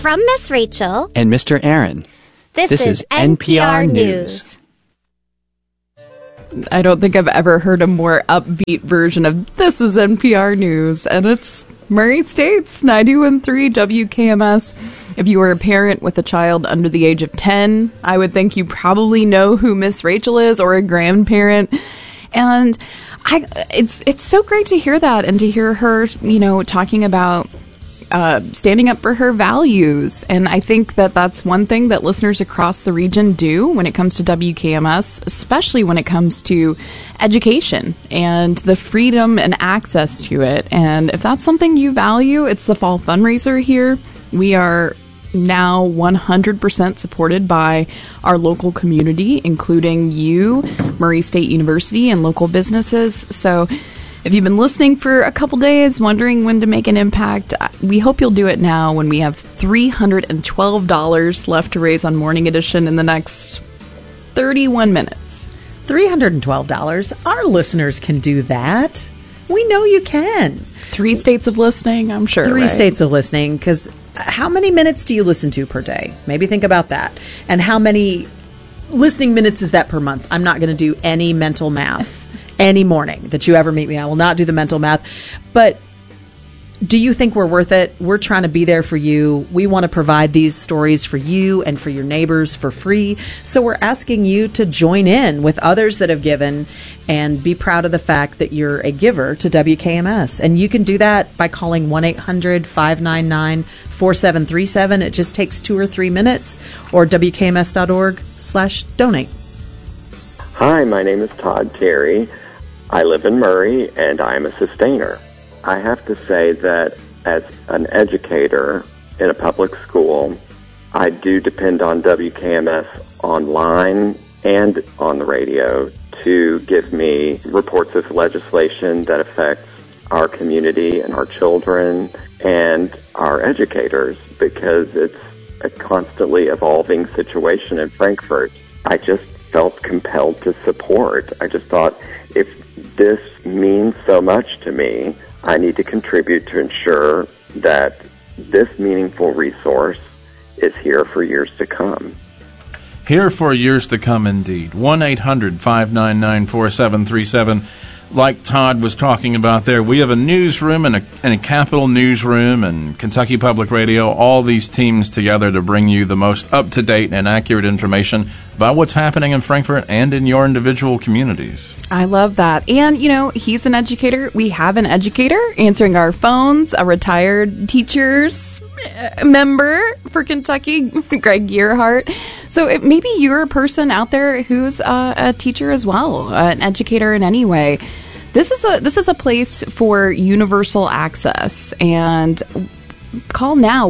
From Miss Rachel and Mr. Aaron, this is NPR News. I don't think I've ever heard a more upbeat version of This is NPR News, and it's Murray State's 91.3 WKMS. If you are a parent with a child under the age of 10, I would think you probably know who Miss Rachel is, or a grandparent. And it's so great to hear that, and to hear her, talking about standing up for her values. And I think that that's one thing that listeners across the region do when it comes to WKMS, especially when it comes to education and the freedom and access to it. And if that's something you value, it's the fall fundraiser here. We are now 100% supported by our local community, including you, Murray State University, and local businesses. So if you've been listening for a couple days, wondering when to make an impact, we hope you'll do it now when we have $312 left to raise on Morning Edition in the next 31 minutes. $312? Our listeners can do that. We know you can. 3 states of listening, I'm sure. 3 right? states of listening, because how many minutes do you listen to per day? Maybe think about that. And how many listening minutes is that per month? I'm not going to do any mental math. Any morning that you ever meet me, I will not do the mental math. But do you think we're worth it? We're trying to be there for you. We want to provide these stories for you and for your neighbors for free. So we're asking you to join in with others that have given and be proud of the fact that you're a giver to WKMS. And you can do that by calling 1-800-599-4737. It just takes 2 or 3 minutes, or WKMS.org/donate. Hi, my name is Todd Terry. I live in Murray, and I am a sustainer. I have to say that as an educator in a public school, I do depend on WKMS online and on the radio to give me reports of legislation that affects our community and our children and our educators, because it's a constantly evolving situation in Frankfort. I just felt compelled to support. I just thought, if this means so much to me, I need to contribute to ensure that this meaningful resource is here for years to come. Here for years to come, indeed. 1-800-599-4737. Like Todd was talking about there, we have a newsroom and a Capital Newsroom and Kentucky Public Radio, all these teams together to bring you the most up-to-date and accurate information about what's happening in Frankfort and in your individual communities. I love that. And, he's an educator. We have an educator answering our phones, a retired teacher's member for Kentucky, Greg Gearhart. So maybe you're a person out there who's a teacher as well, an educator in any way. This is a place for universal access, and call now,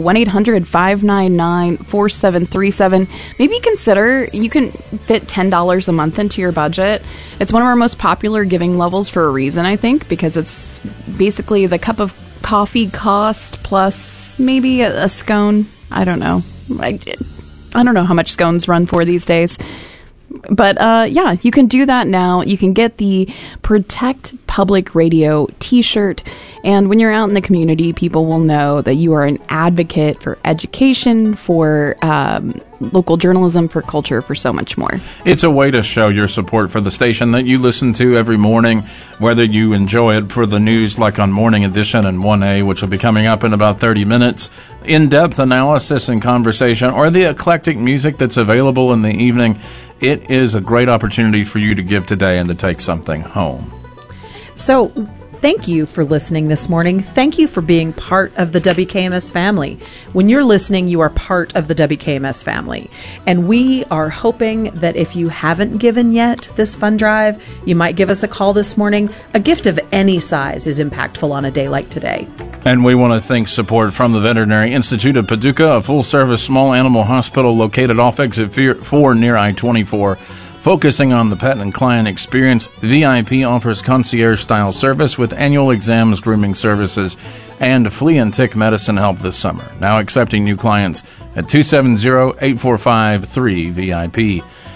1-800-599-4737. Maybe consider, you can fit $10 a month into your budget. It's one of our most popular giving levels for a reason, I think, because it's basically the cup of coffee cost plus maybe a scone. I don't know. I don't know how much scones run for these days. But yeah, you can do that now. You can get the Protect Public Radio t-shirt. And when you're out in the community, people will know that you are an advocate for education, for local journalism, for culture, for so much more. It's a way to show your support for the station that you listen to every morning, whether you enjoy it for the news like on Morning Edition and 1A, which will be coming up in about 30 minutes, in-depth analysis and conversation, or the eclectic music that's available in the evening. It is a great opportunity for you to give today and to take something home. So thank you for listening this morning. Thank you for being part of the WKMS family. When you're listening, you are part of the WKMS family. And we are hoping that if you haven't given yet this fund drive, you might give us a call this morning. A gift of any size is impactful on a day like today. And we want to thank support from the Veterinary Institute of Paducah, a full-service small animal hospital located off Exit 4 near I-24. Focusing on the pet and client experience, VIP offers concierge-style service with annual exams, grooming services, and flea and tick medicine help this summer. Now accepting new clients at 270-845-3VIP.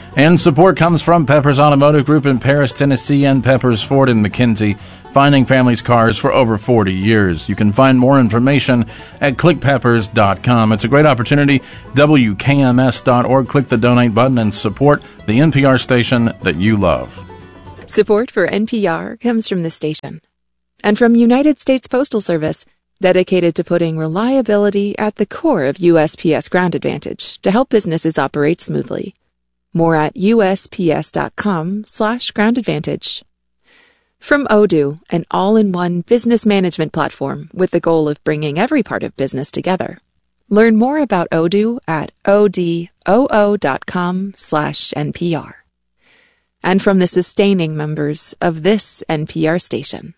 And support comes from Peppers Automotive Group in Paris, Tennessee, and Peppers Ford in McKenzie, finding families' cars for over 40 years. You can find more information at clickpeppers.com. It's a great opportunity. WKMS.org. Click the donate button and support the NPR station that you love. Support for NPR comes from the station and from United States Postal Service, dedicated to putting reliability at the core of USPS Ground Advantage to help businesses operate smoothly. More at USPS.com/Ground Advantage. From Odoo, an all-in-one business management platform with the goal of bringing every part of business together. Learn more about Odoo at odoo.com/NPR. And from the sustaining members of this NPR station.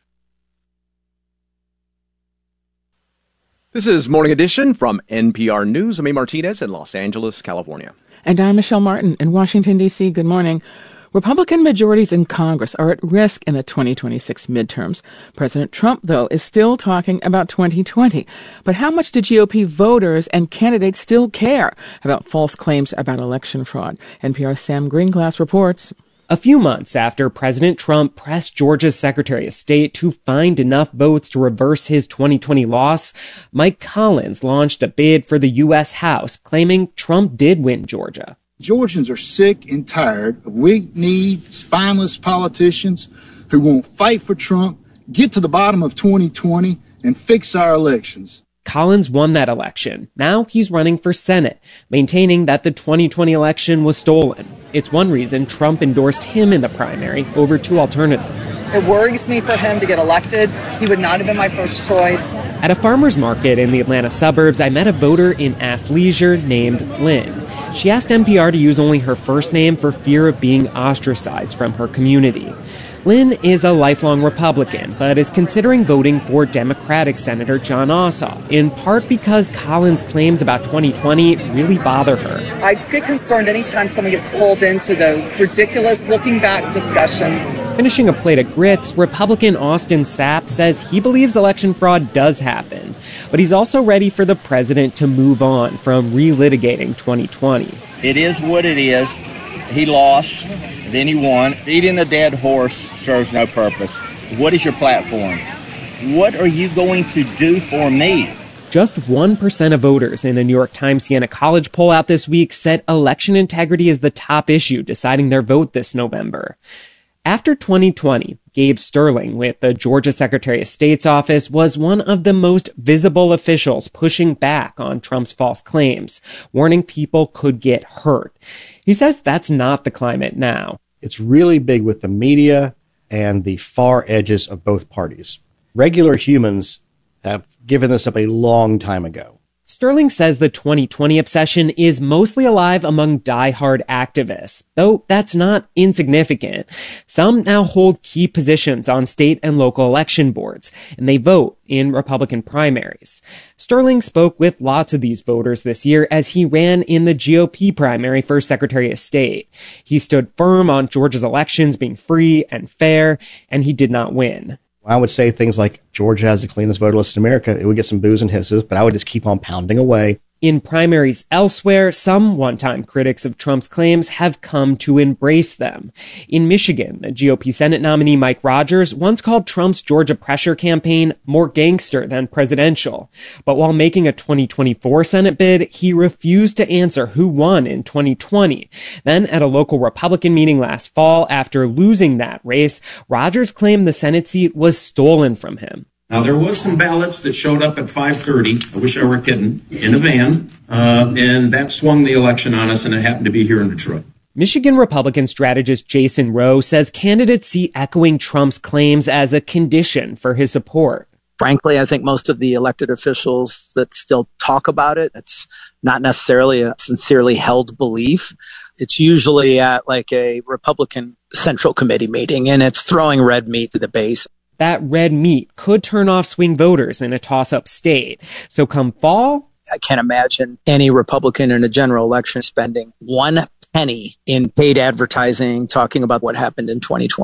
This is Morning Edition from NPR News. I'm A. Martinez in Los Angeles, California. And I'm Michelle Martin in Washington, D.C. Good morning. Republican majorities in Congress are at risk in the 2026 midterms. President Trump, though, is still talking about 2020. But how much do GOP voters and candidates still care about false claims about election fraud? NPR's Sam Greenglass reports. A few months after President Trump pressed Georgia's Secretary of State to find enough votes to reverse his 2020 loss, Mike Collins launched a bid for the U.S. House, claiming Trump did win Georgia. Georgians are sick and tired of weak-kneed, spineless politicians who won't fight for Trump, get to the bottom of 2020, and fix our elections. Collins won that election. Now he's running for Senate, maintaining that the 2020 election was stolen. It's one reason Trump endorsed him in the primary over two alternatives. It worries me for him to get elected. He would not have been my first choice. At a farmer's market in the Atlanta suburbs, I met a voter in athleisure named Lynn. She asked NPR to use only her first name for fear of being ostracized from her community. Lynn is a lifelong Republican, but is considering voting for Democratic Senator Jon Ossoff, in part because Collins' claims about 2020 really bother her. I get concerned anytime someone gets pulled into those ridiculous looking back discussions. Finishing a plate of grits, Republican Austin Sapp says he believes election fraud does happen, but he's also ready for the president to move on from relitigating 2020. It is what it is. He lost, then he won. Beating a dead horse serves no purpose. What is your platform? What are you going to do for me? Just 1% of voters in a New York Times Siena College poll out this week said election integrity is the top issue deciding their vote this November. After 2020, Gabe Sterling with the Georgia Secretary of State's office was one of the most visible officials pushing back on Trump's false claims, warning people could get hurt. He says that's not the climate now. It's really big with the media and the far edges of both parties. Regular humans have given this up a long time ago. Sterling says the 2020 obsession is mostly alive among die-hard activists, though that's not insignificant. Some now hold key positions on state and local election boards, and they vote in Republican primaries. Sterling spoke with lots of these voters this year as he ran in the GOP primary for Secretary of State. He stood firm on Georgia's elections being free and fair, and he did not win. I would say things like Georgia has the cleanest voter list in America. It would get some boos and hisses, but I would just keep on pounding away. In primaries elsewhere, some one-time critics of Trump's claims have come to embrace them. In Michigan, the GOP Senate nominee Mike Rogers once called Trump's Georgia pressure campaign more gangster than presidential. But while making a 2024 Senate bid, he refused to answer who won in 2020. Then at a local Republican meeting last fall, after losing that race, Rogers claimed the Senate seat was stolen from him. Now, there was some ballots that showed up at 5:30, I wish I were kidding, in a van, and that swung the election on us, and it happened to be here in Detroit. Michigan Republican strategist Jason Rowe says candidates see echoing Trump's claims as a condition for his support. Frankly, I think most of the elected officials that still talk about it, it's not necessarily a sincerely held belief. It's usually at like a Republican Central Committee meeting, and it's throwing red meat to the base. That red meat could turn off swing voters in a toss-up state. So come fall, I can't imagine any Republican in a general election spending one penny in paid advertising talking about what happened in 2020.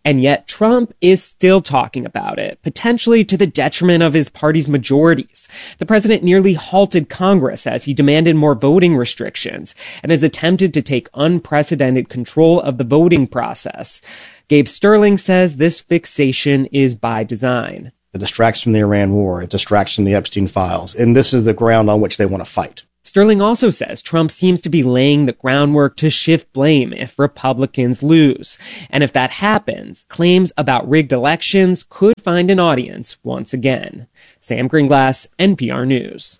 And yet Trump is still talking about it, potentially to the detriment of his party's majorities. The president nearly halted Congress as he demanded more voting restrictions and has attempted to take unprecedented control of the voting process. Gabe Sterling says this fixation is by design. It distracts from the Iran war. It distracts from the Epstein files. And this is the ground on which they want to fight. Sterling also says Trump seems to be laying the groundwork to shift blame if Republicans lose. And if that happens, claims about rigged elections could find an audience once again. Sam Greenglass, NPR News.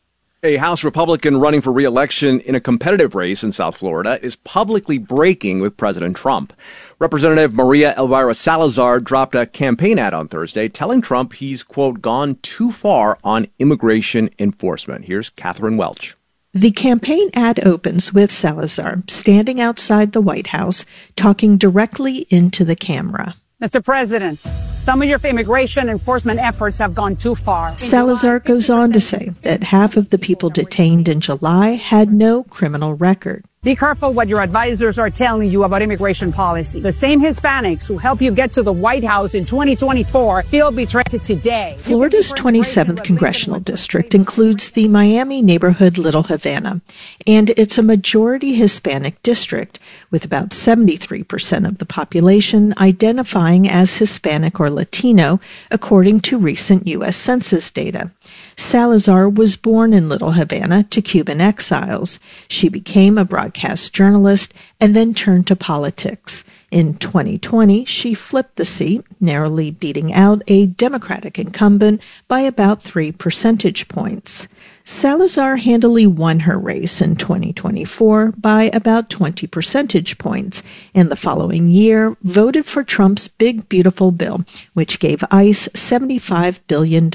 A House Republican running for re-election in a competitive race in South Florida is publicly breaking with President Trump. Representative Maria Elvira Salazar dropped a campaign ad on Thursday telling Trump he's, quote, gone too far on immigration enforcement. Here's Catherine Welch. The campaign ad opens with Salazar standing outside the White House, talking directly into the camera. Mr. President, some of your immigration enforcement efforts have gone too far. Salazar goes on to say that half of the people detained in July had no criminal record. Be careful what your advisors are telling you about immigration policy. The same Hispanics who helped you get to the White House in 2024 feel betrayed today. Florida's 27th congressional district includes the Miami neighborhood Little Havana, and it's a majority Hispanic district, with about 73% of the population identifying as Hispanic or Latino, according to recent U.S. Census data. Salazar was born in Little Havana to Cuban exiles. She became a broadcast journalist and then turned to politics. In 2020, she flipped the seat, narrowly beating out a Democratic incumbent by about 3 percentage points. Salazar handily won her race in 2024 by about 20 percentage points, and the following year voted for Trump's Big Beautiful Bill, which gave ICE $75 billion.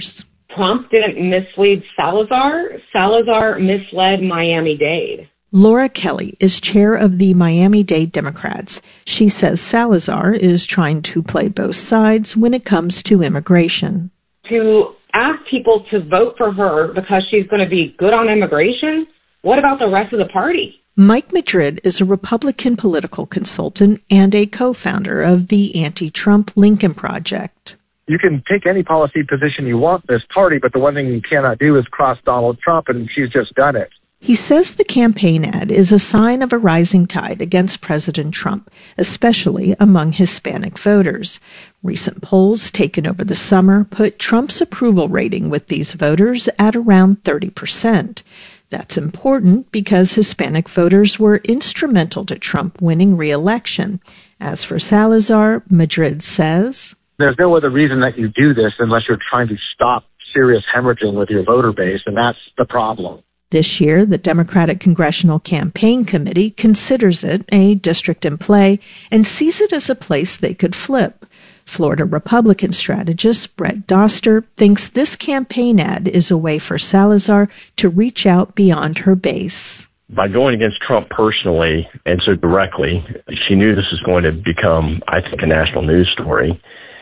Trump didn't mislead Salazar. Salazar misled Miami-Dade. Laura Kelly is chair of the Miami-Dade Democrats. She says Salazar is trying to play both sides when it comes to immigration. To ask people to vote for her because she's going to be good on immigration, what about the rest of the party? Mike Madrid is a Republican political consultant and a co-founder of the anti-Trump Lincoln Project. You can take any policy position you want in this party, but the one thing you cannot do is cross Donald Trump, and she's just done it. He says the campaign ad is a sign of a rising tide against President Trump, especially among Hispanic voters. Recent polls taken over the summer put Trump's approval rating with these voters at around 30%. That's important because Hispanic voters were instrumental to Trump winning re-election. As for Salazar, Madrid says, there's no other reason that you do this unless you're trying to stop serious hemorrhaging with your voter base, and that's the problem. This year, the Democratic Congressional Campaign Committee considers it a district in play and sees it as a place they could flip. Florida Republican strategist Brett Doster thinks this campaign ad is a way for Salazar to reach out beyond her base. By going against Trump personally and so directly, she knew this was going to become, I think, a national news story.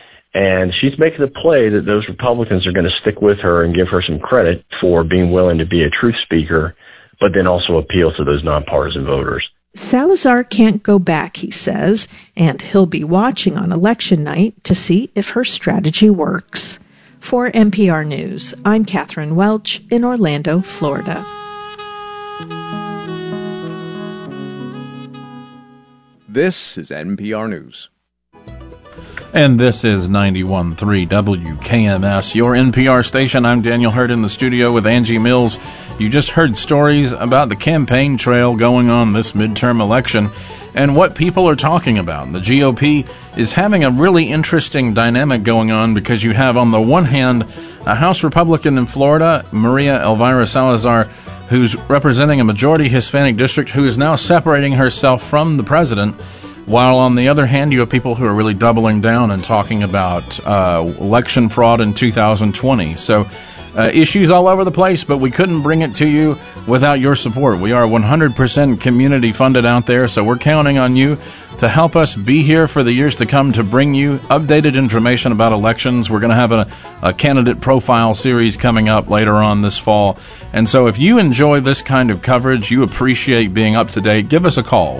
And she's making a play that those Republicans are going to stick with her and give her some credit for being willing to be a truth speaker, but then also appeal to those nonpartisan voters. Salazar can't go back, he says, and he'll be watching on election night to see if her strategy works. For NPR News, I'm Catherine Welch in Orlando, Florida. This is NPR News. And this is 91.3 WKMS, your NPR station. I'm Daniel Hurd in the studio with Angie Mills. You just heard stories about the campaign trail going on this midterm election and what people are talking about. The GOP is having a really interesting dynamic going on because you have, on the one hand, a House Republican in Florida, Maria Elvira Salazar, who's representing a majority Hispanic district, who is now separating herself from the president. While on the other hand, you have people who are really doubling down and talking about election fraud in 2020. So issues all over the place, but we couldn't bring it to you without your support. We are 100% community funded out there, so we're counting on you to help us be here for the years to come to bring you updated information about elections. We're going to have a candidate profile series coming up later on this fall. And so if you enjoy this kind of coverage, you appreciate being up to date, give us a call,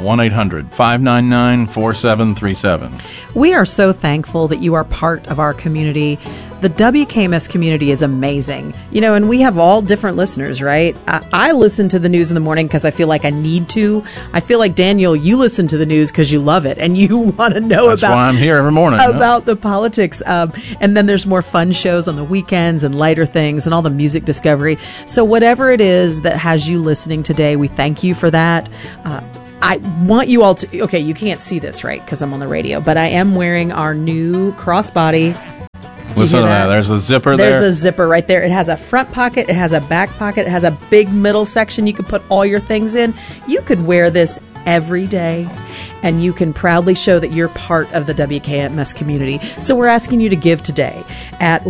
1-800-599-4737. We are so thankful that you are part of our community. The WKMS community is amazing. You know, and we have all different listeners, right? I listen to the news in the morning because I feel like I need to. I feel like, Daniel, you listen to the news because you love it and you want to know That's why I'm here every morning. About the politics. And then there's more fun shows on the weekends and lighter things and all the music discovery. So whatever it is that has you listening today, we thank you for that. I want you all to, okay, you can't see this, right, because I'm on the radio, but I am wearing our new crossbody. Listen to that. There's a zipper there. There's a zipper right there. It has a front pocket. It has a back pocket. It has a big middle section you can put all your things in. You could wear this every day, and you can proudly show that you're part of the WKMS community. So we're asking you to give today at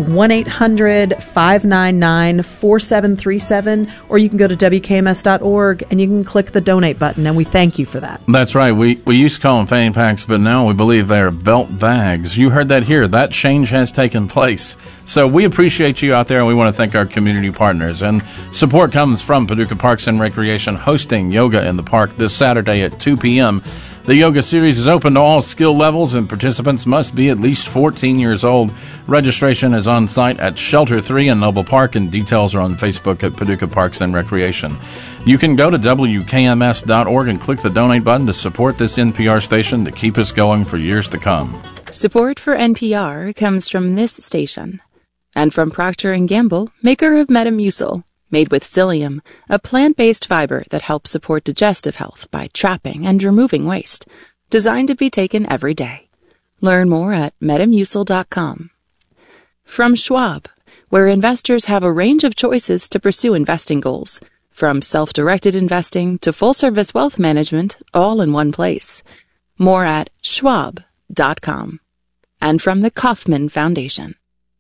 1-800-599-4737, or you can go to WKMS.org and you can click the donate button, and we thank you for that. That's right. We used to call them fanny packs, but now we believe they're belt bags. You heard that here. That change has taken place. So we appreciate you out there, and we want to thank our community partners. And support comes from Paducah Parks and Recreation, hosting Yoga in the Park this Saturday at 2 p.m. The yoga series is open to all skill levels, and participants must be at least 14 years old. Registration is on site at Shelter 3 in Noble Park, and details are on Facebook at Paducah Parks and Recreation. You can go to WKMS.org and click the donate button to support this NPR station to keep us going for years to come. Support for NPR comes from this station and from Procter & Gamble, maker of Metamucil, made with psyllium, a plant-based fiber that helps support digestive health by trapping and removing waste, designed to be taken every day. Learn more at metamucil.com. From Schwab, where investors have a range of choices to pursue investing goals, from self-directed investing to full-service wealth management, all in one place. More at schwab.com. And from the Kauffman Foundation.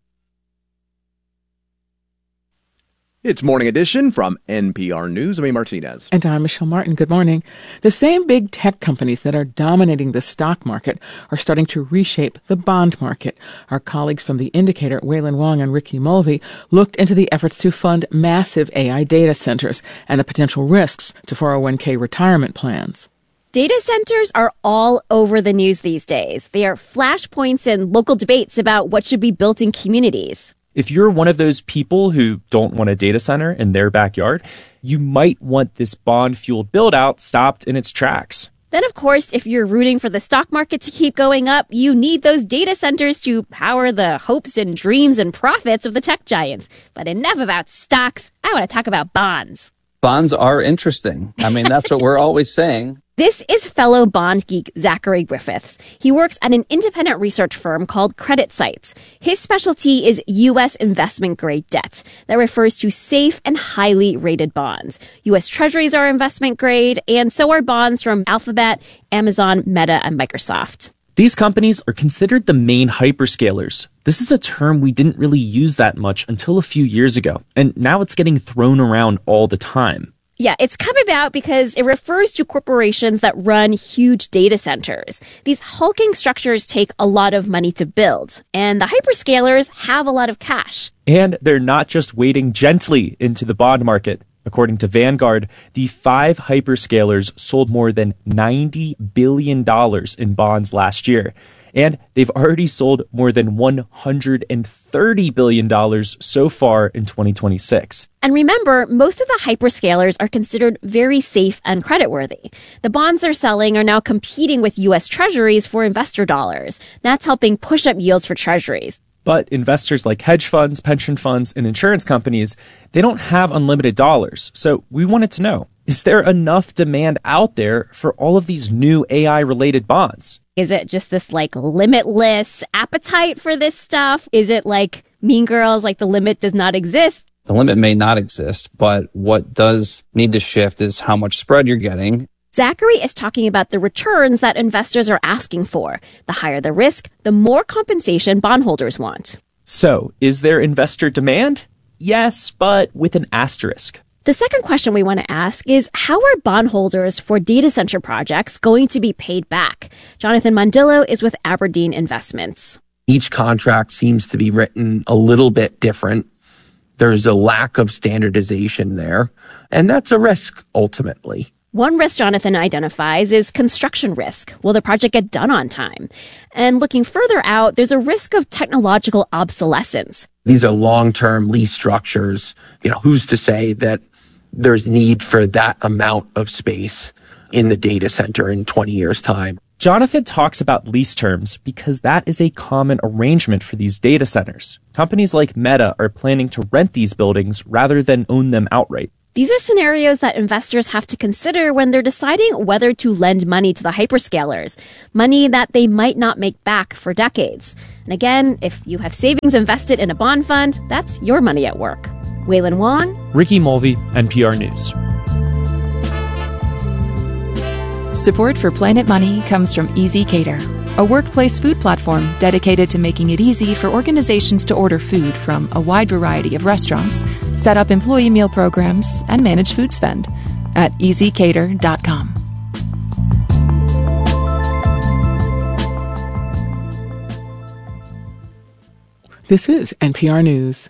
It's Morning Edition from NPR News. I'm Martinez. And I'm Michelle Martin. Good morning. The same big tech companies that are dominating the stock market are starting to reshape the bond market. Our colleagues from The Indicator, Waylon Wong and Ricky Mulvey, looked into the efforts to fund massive AI data centers and the potential risks to 401k retirement plans. Data centers are all over the news these days. They are flashpoints in local debates about what should be built in communities. If you're one of those people who don't want a data center in their backyard, you might want this bond-fueled build-out stopped in its tracks. Then, of course, if you're rooting for the stock market to keep going up, you need those data centers to power the hopes and dreams and profits of the tech giants. But enough about stocks. I want to talk about bonds. Bonds are interesting. I mean, that's what we're always saying. This is fellow bond geek Zachary Griffiths. He works at an independent research firm called CreditSights. His specialty is U.S. investment-grade debt. That refers to safe and highly rated bonds. U.S. Treasuries are investment-grade, and so are bonds from Alphabet, Amazon, Meta, and Microsoft. These companies are considered the main hyperscalers. This is a term we didn't really use that much until a few years ago, and now it's getting thrown around all the time. Yeah, it's come about because it refers to corporations that run huge data centers. These hulking structures take a lot of money to build, and the hyperscalers have a lot of cash. And they're not just wading gently into the bond market. According to Vanguard, the 5 hyperscalers sold more than $90 billion in bonds last year. And they've already sold more than $130 billion so far in 2026. And remember, most of the hyperscalers are considered very safe and creditworthy. The bonds they're selling are now competing with U.S. Treasuries for investor dollars. That's helping push up yields for Treasuries. But investors like hedge funds, pension funds, and insurance companies, they don't have unlimited dollars. So we wanted to know, is there enough demand out there for all of these new AI-related bonds? Is it just this, limitless appetite for this stuff? Is it like Mean Girls, the limit does not exist? The limit may not exist, but what does need to shift is how much spread you're getting. Zachary is talking about the returns that investors are asking for. The higher the risk, the more compensation bondholders want. So, is there investor demand? yes, but with an asterisk. The second question we want to ask is, how are bondholders for data center projects going to be paid back? Jonathan Mondillo is with Aberdeen Investments. Each contract seems to be written a little bit different. There's a lack of standardization there, and that's a risk ultimately. One risk Jonathan identifies is construction risk. Will the project get done on time? And looking further out, there's a risk of technological obsolescence. These are long-term lease structures. Who's to say that there's need for that amount of space in the data center in 20 years' time? Jonathan talks about lease terms because that is a common arrangement for these data centers. Companies like Meta are planning to rent these buildings rather than own them outright. These are scenarios that investors have to consider when they're deciding whether to lend money to the hyperscalers, money that they might not make back for decades. And again, if you have savings invested in a bond fund, that's your money at work. Waylon Wong, Ricky Mulvey, NPR News. Support for Planet Money comes from Easy Cater, a workplace food platform dedicated to making it easy for organizations to order food from a wide variety of restaurants, set up employee meal programs, and manage food spend at easycater.com. This is NPR News.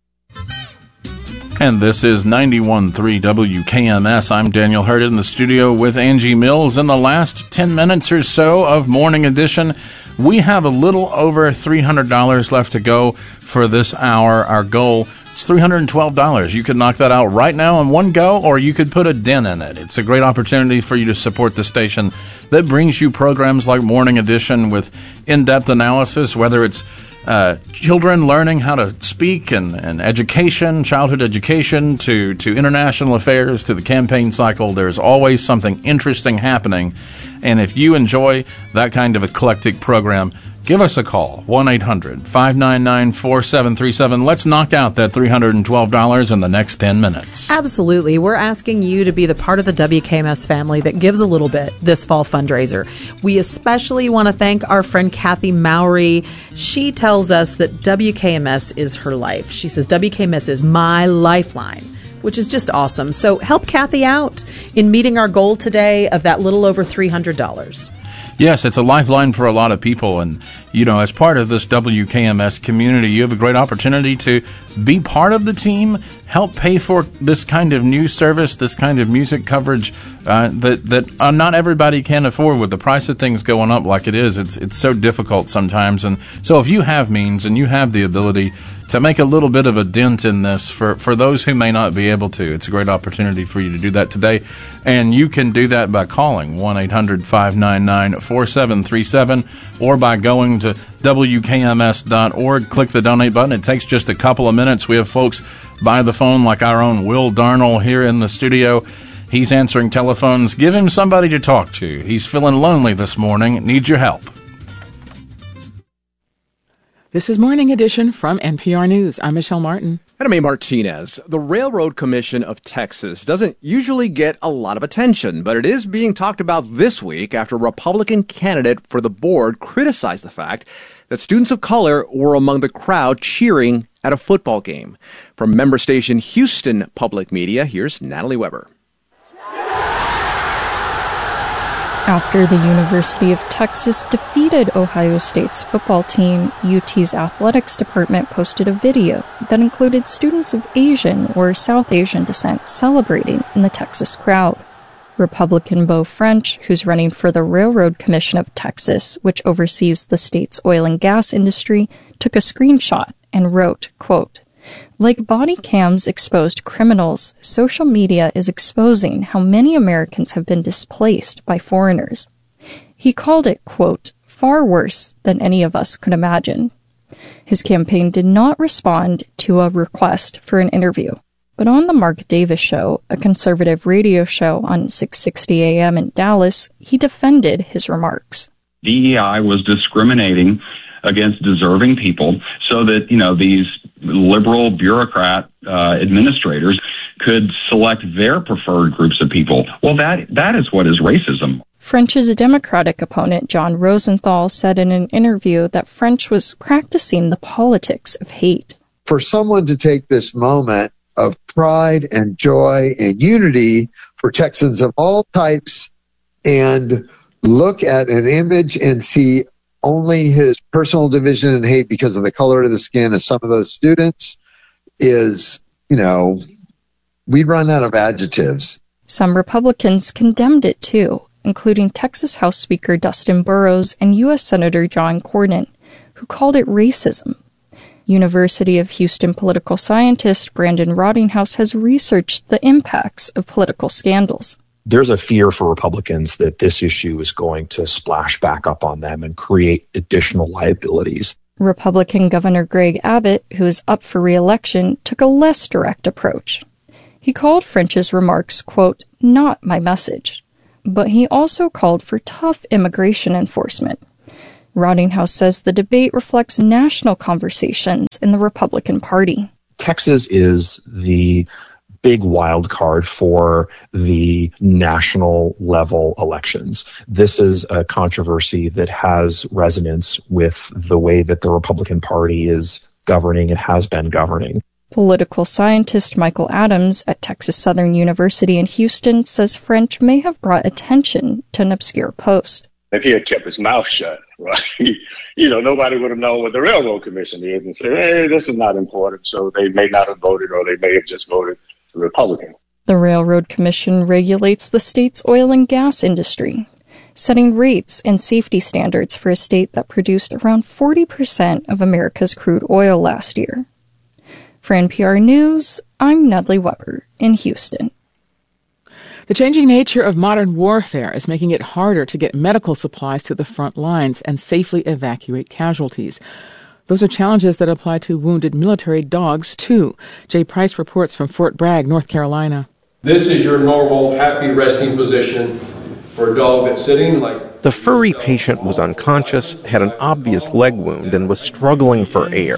And this is 91.3 WKMS. I'm Daniel Hurd in the studio with Angie Mills. In the last 10 minutes or so of Morning Edition, we have a little over $300 left to go for this hour. Our goal is $312. You could knock that out right now in one go, or you could put a dent in it. It's a great opportunity for you to support the station that brings you programs like Morning Edition with in-depth analysis, whether it's children learning how to speak and education, childhood education, to international affairs, to the campaign cycle. There's always something interesting happening. And if you enjoy that kind of eclectic program, give us a call, 1-800-599-4737. Let's knock out that $312 in the next 10 minutes. Absolutely. We're asking you to be the part of the WKMS family that gives a little bit this fall fundraiser. We especially want to thank our friend Kathy Mowry. She tells us that WKMS is her life. She says, WKMS is my lifeline, which is just awesome. So help Kathy out in meeting our goal today of that little over $300. Yes, it's a lifeline for a lot of people. And, as part of this WKMS community, you have a great opportunity to be part of the team, help pay for this kind of news service, this kind of music coverage that not everybody can afford with the price of things going up like it is. It's so difficult sometimes. And so if you have means and you have the ability to make a little bit of a dent in this for those who may not be able to, it's a great opportunity for you to do that today. And you can do that by calling 1-800-599-4737 or by going to WKMS.org. Click the donate button. It takes just a couple of minutes. We have folks by the phone like our own Will Darnell here in the studio. He's answering telephones. Give him somebody to talk to. He's feeling lonely this morning. Needs your help. This is Morning Edition from NPR News. I'm Michelle Martin. And I'm A. Martinez. The Railroad Commission of Texas doesn't usually get a lot of attention, but it is being talked about this week after a Republican candidate for the board criticized the fact that students of color were among the crowd cheering at a football game. From member station Houston Public Media, here's Natalie Weber. After the University of Texas defeated Ohio State's football team, UT's athletics department posted a video that included students of Asian or South Asian descent celebrating in the Texas crowd. Republican Beau French, who's running for the Railroad Commission of Texas, which oversees the state's oil and gas industry, took a screenshot and wrote, quote, "Like body cams exposed criminals, social media is exposing how many Americans have been displaced by foreigners." He called it, quote, "far worse than any of us could imagine." His campaign did not respond to a request for an interview. But on the Mark Davis Show, a conservative radio show on 660 AM in Dallas, he defended his remarks. DEI was discriminating against deserving people so that, these liberal bureaucrat administrators could select their preferred groups of people. Well, that is what is racism. French's Democratic opponent, John Rosenthal, said in an interview that French was practicing the politics of hate. for someone to take this moment of pride and joy and unity for Texans of all types and look at an image and see only his personal division and hate because of the color of the skin of some of those students is, we'd run out of adjectives. Some Republicans condemned it too, including Texas House Speaker Dustin Burrows and U.S. Senator John Cornyn, who called it racism. University of Houston political scientist Brandon Rottinghouse has researched the impacts of political scandals. There's a fear for Republicans that this issue is going to splash back up on them and create additional liabilities. Republican Governor Greg Abbott, who is up for re-election, took a less direct approach. He called French's remarks, quote, "not my message." But he also called for tough immigration enforcement. Rottinghouse says the debate reflects national conversations in the Republican Party. Texas is the big wild card for the national level elections. This is a controversy that has resonance with the way that the Republican Party is governing and has been governing. Political scientist Michael Adams at Texas Southern University in Houston says French may have brought attention to an obscure post. If he had kept his mouth shut, right, nobody would have known what the Railroad Commission is and said, hey, this is not important. So they may not have voted, or they may have just voted Republican. The Railroad Commission regulates the state's oil and gas industry, setting rates and safety standards for a state that produced around 40% of America's crude oil last year. For NPR News, I'm Nedley Weber in Houston. The changing nature of modern warfare is making it harder to get medical supplies to the front lines and safely evacuate casualties. Those are challenges that apply to wounded military dogs, too. Jay Price reports from Fort Bragg, North Carolina. This is your normal, happy resting position for a dog that's sitting like... The furry patient was unconscious, had an obvious leg wound, and was struggling for air.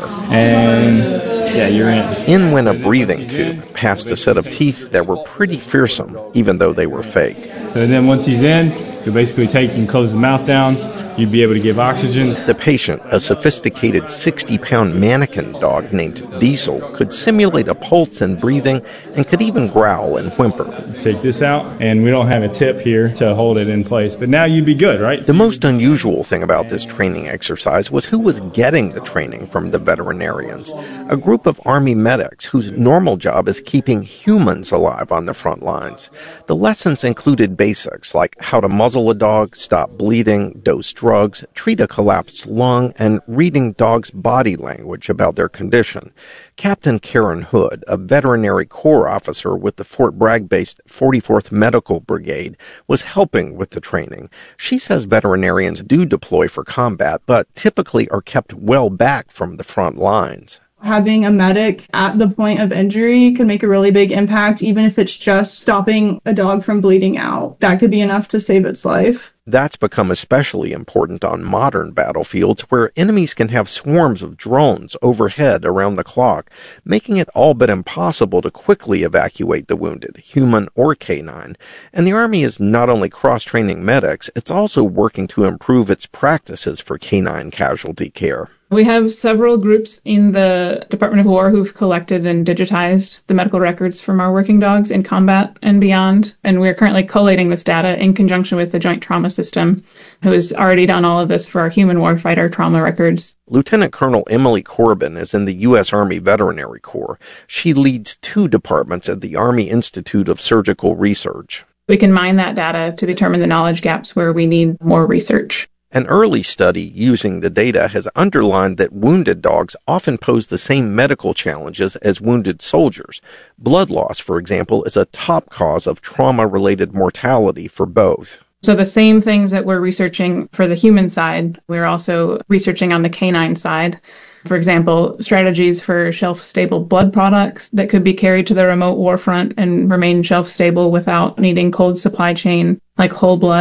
You're in. In went a breathing tube, past a set of teeth that were pretty fearsome, even though they were fake. So then once he's in, you basically take and close the mouth down. You'd be able to give oxygen. The patient, a sophisticated 60-pound mannequin dog named Diesel, could simulate a pulse and breathing and could even growl and whimper. Take this out, and we don't have a tip here to hold it in place. But now you'd be good, right? The most unusual thing about this training exercise was who was getting the training from the veterinarians, a group of Army medics whose normal job is keeping humans alive on the front lines. The lessons included basics like how to muzzle a dog, stop bleeding, dose drugs, treat a collapsed lung, and reading dogs' body language about their condition. Captain Karen Hood, a veterinary corps officer with the Fort Bragg-based 44th Medical Brigade, was helping with the training. She says veterinarians do deploy for combat, but typically are kept well back from the front lines. Having a medic at the point of injury can make a really big impact, even if it's just stopping a dog from bleeding out. That could be enough to save its life. That's become especially important on modern battlefields where enemies can have swarms of drones overhead around the clock, making it all but impossible to quickly evacuate the wounded, human or canine. And the Army is not only cross-training medics, it's also working to improve its practices for canine casualty care. We have several groups in the Department of War who've collected and digitized the medical records from our working dogs in combat and beyond. And we're currently collating this data in conjunction with the Joint Trauma System, who has already done all of this for our human warfighter trauma records. Lieutenant Colonel Emily Corbin is in the U.S. Army Veterinary Corps. She leads 2 departments at the Army Institute of Surgical Research. We can mine that data to determine the knowledge gaps where we need more research. An early study using the data has underlined that wounded dogs often pose the same medical challenges as wounded soldiers. Blood loss, for example, is a top cause of trauma-related mortality for both. So the same things that we're researching for the human side, we're also researching on the canine side. For example, strategies for shelf-stable blood products that could be carried to the remote war front and remain shelf-stable without needing cold supply chain, like whole blood.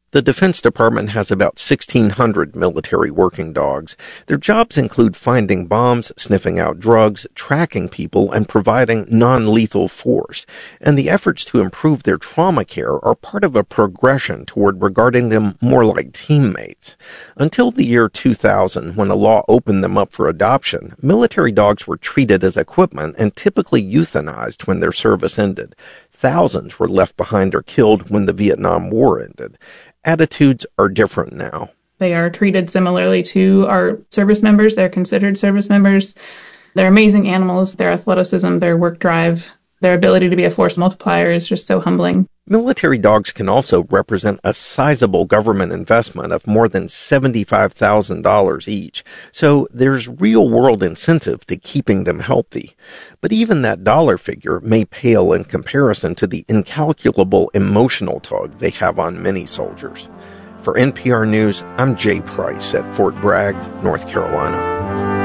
The Defense Department has about 1,600 military working dogs. Their jobs include finding bombs, sniffing out drugs, tracking people, and providing non-lethal force. And the efforts to improve their trauma care are part of a progression toward regarding them more like teammates. Until the year 2000, when a law opened them up for adoption, military dogs were treated as equipment and typically euthanized when their service ended. Thousands were left behind or killed when the Vietnam War ended. Attitudes are different now. They are treated similarly to our service members. They're considered service members. They're amazing animals. Their athleticism, their work drive, their ability to be a force multiplier is just so humbling. Military dogs can also represent a sizable government investment of more than $75,000 each, so there's real-world incentive to keeping them healthy. But even that dollar figure may pale in comparison to the incalculable emotional tug they have on many soldiers. For NPR News, I'm Jay Price at Fort Bragg, North Carolina.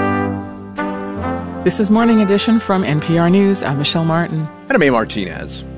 This is Morning Edition from NPR News. I'm Michelle Martin. And I'm A. Martinez.